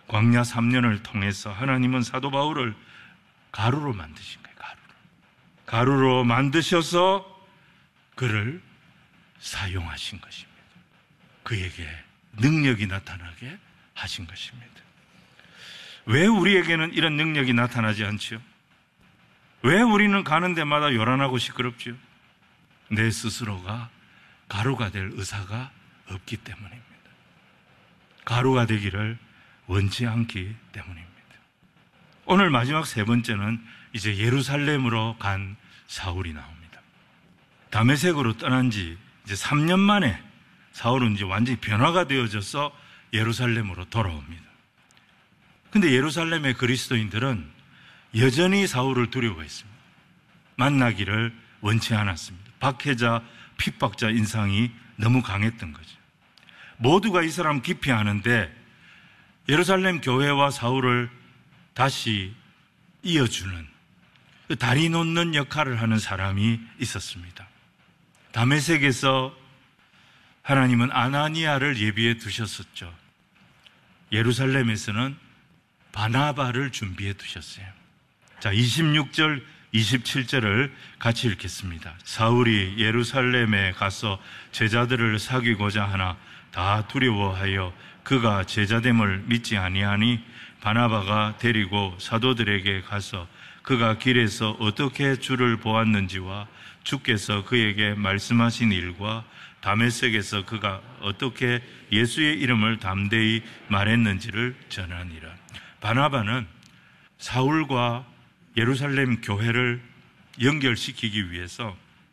광야 3년을 통해서 하나님은 사도 바울을 가루로 만드신 거예요. 가루로 만드셔서 그를 사용하신 것입니다. 그에게 능력이 나타나게 하신 것입니다. 왜 우리에게는 이런 능력이 나타나지 않지요? 왜 우리는 가는 데마다 요란하고 시끄럽지요? 내 스스로가 가루가 될 의사가 없기 때문입니다. 가루가 되기를 원치 않기 때문입니다. 오늘 마지막 세 번째는 이제 예루살렘으로 간 사울이 나옵니다. 다메섹으로 떠난 지 이제 3년 만에 사울은 이제 완전히 변화가 되어져서 예루살렘으로 돌아옵니다. 근데 예루살렘의 그리스도인들은 여전히 사울을 두려워했습니다. 만나기를 원치 않았습니다. 박해자, 핍박자 인상이 너무 강했던 거죠. 모두가 이 사람 기피 하는데 예루살렘 교회와 사울을 다시 이어주는 그 다리 놓는 역할을 하는 사람이 있었습니다. 다메섹에서 하나님은 아나니아를 예비해 두셨었죠. 예루살렘에서는 바나바를 준비해 두셨어요. 자, 26절, 27절을 같이 읽겠습니다. 사울이 예루살렘에 가서 제자들을 사귀고자 하나 다 두려워하여 그가 제자됨을 믿지 아니하니 바나바가 데리고 사도들에게 가서 그가 길에서 어떻게 주를 보았는지와 주께서 그에게 말씀하신 일과 다메섹에서 그가 어떻게 예수의 이름을 담대히 말했는지를 전하니라. 바나바는 사울과 예루살렘 교회를 연결시키기 위해서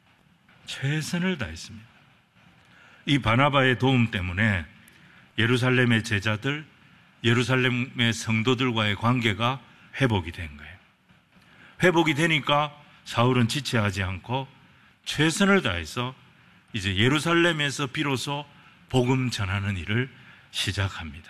최선을 다했습니다. 이 바나바의 도움 때문에 예루살렘의 제자들, 예루살렘의 성도들과의 관계가 회복이 된 거예요. 회복이 되니까 사울은 지체하지 않고 최선을 다해서 이제 예루살렘에서 비로소 복음 전하는 일을 시작합니다.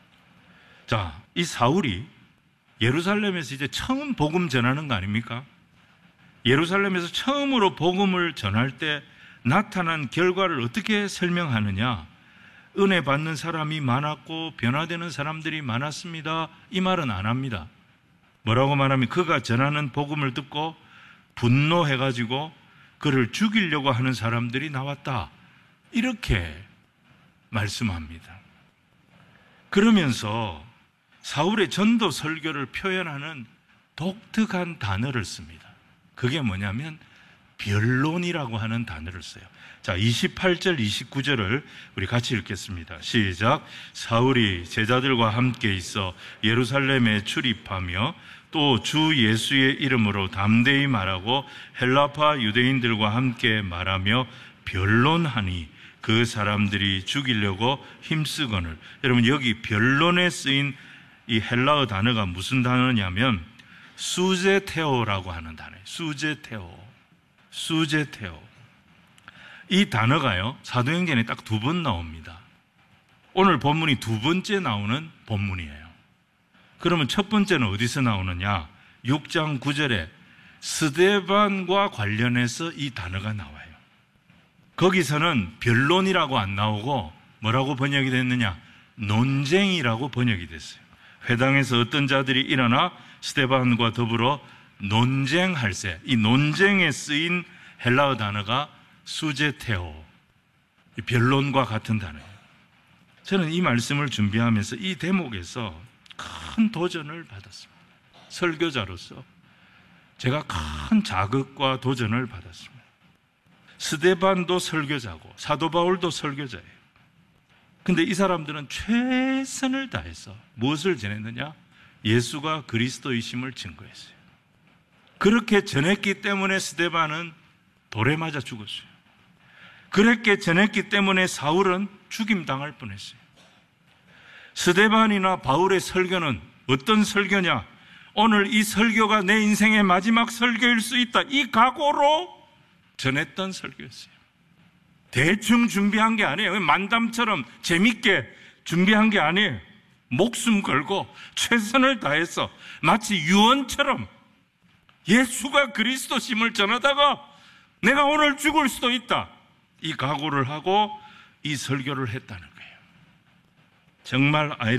자, 이 사울이 예루살렘에서 이제 처음 복음 전하는 거 아닙니까? 예루살렘에서 처음으로 복음을 전할 때 나타난 결과를 어떻게 설명하느냐? 은혜 받는 사람이 많았고 변화되는 사람들이 많았습니다. 이 말은 안 합니다. 뭐라고 말하면 그가 전하는 복음을 듣고 분노해가지고 그를 죽이려고 하는 사람들이 나왔다. 이렇게 말씀합니다. 그러면서 사울의 전도 설교를 표현하는 독특한 단어를 씁니다. 그게 뭐냐면 변론이라고 하는 단어를 써요. 자, 28절, 29절을 우리 같이 읽겠습니다. 시작. 사울이 제자들과 함께 있어 예루살렘에 출입하며 또 주 예수의 이름으로 담대히 말하고 헬라파 유대인들과 함께 말하며 변론하니 그 사람들이 죽이려고 힘쓰거늘. 여러분, 여기 변론에 쓰인 이 헬라어 단어가 무슨 단어냐면 수제테오라고 하는 단어예요. 수제테오. 이 단어가요, 사도행전에 딱 2번 나옵니다. 오늘 본문이 2번째 나오는 본문이에요. 그러면 첫 번째는 어디서 나오느냐? 6장 9절에 스데반과 관련해서 이 단어가 나와요. 거기서는 변론이라고 안 나오고 뭐라고 번역이 됐느냐? 논쟁이라고 번역이 됐어요. 회당에서 어떤 자들이 일어나 스데반과 더불어 논쟁할세. 이 논쟁에 쓰인 헬라어 단어가 수제테오, 변론과 같은 단어예요. 저는 이 말씀을 준비하면서 이 대목에서 큰 도전을 받았습니다. 설교자로서 제가 큰 자극과 도전을 받았습니다. 스데반도 설교자고 사도 바울도 설교자예요. 근데 이 사람들은 최선을 다해서 무엇을 전했느냐? 예수가 그리스도이심을 증거했어요. 그렇게 전했기 때문에 스데반은 돌에 맞아 죽었어요. 그렇게 전했기 때문에 사울은 죽임당할 뻔했어요. 스데반이나 바울의 설교는 어떤 설교냐? 오늘 이 설교가 내 인생의 마지막 설교일 수 있다, 이 각오로 전했던 설교였어요. 대충 준비한 게 아니에요. 만담처럼 재밌게 준비한 게 아니에요. 목숨 걸고 최선을 다해서 마치 유언처럼 예수가 그리스도심을 전하다가 내가 오늘 죽을 수도 있다, 이 각오를 하고 이 설교를 했다는 거예요. 정말